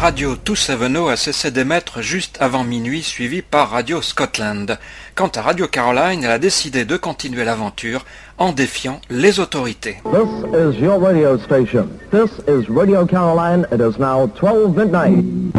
Radio 270 a cessé d'émettre juste avant minuit, suivi par Radio Scotland. Quant à Radio Caroline, elle a décidé de continuer l'aventure en défiant les autorités. This is your radio station. This is Radio Caroline. It is now 12 midnight.